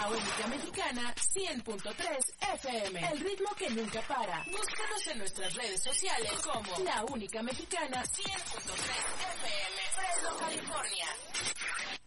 La Única Mexicana 100.3 FM. El ritmo que nunca para. Búscanos en nuestras redes sociales como La Única Mexicana 100.3 FM. Fresno, California.